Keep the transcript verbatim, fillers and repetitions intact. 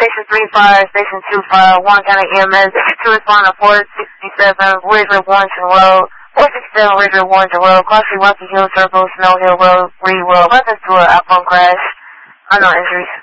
Station three five, Station two five, Warren County E M S, to respond to four sixty-seven, Ridgeway Warrington Road, four sixty-seven, Ridgeway Warrington Road, crossing Rocky Hill Circle, Snow Hill Road, Reed Road, reference to an outbound crash, unknown injuries.